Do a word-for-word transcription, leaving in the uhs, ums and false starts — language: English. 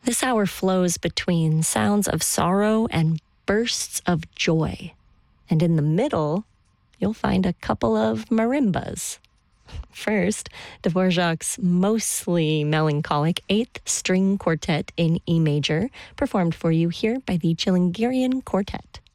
This hour flows between sounds of sorrow and bursts of joy. And in the middle, you'll find a couple of marimbas. First, Dvorak's mostly melancholic eighth string quartet in E major, performed for you here by the Chilingirian Quartet.